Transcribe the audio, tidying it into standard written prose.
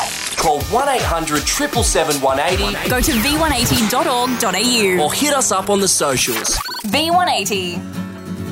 Call 1800 777 180 Go to v180.org.au or hit us up on the socials. V180.